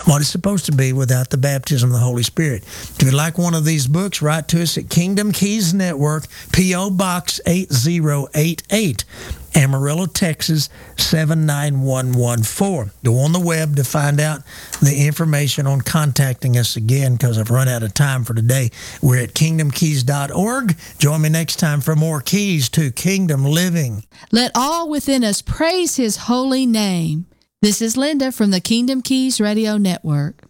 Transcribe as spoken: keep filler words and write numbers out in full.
what it's supposed to be without the baptism of the Holy Spirit. If you'd like one of these books, write to us at Kingdom Keys Network, P O. Box eight zero eight eight, Amarillo, Texas seven nine one one four. Go on the web to find out the information on contacting us again, because I've run out of time for today. We're at kingdom keys dot org. Join me next time for more keys to kingdom living. Let all within us praise his holy name. This is Linda from the Kingdom Keys Radio Network.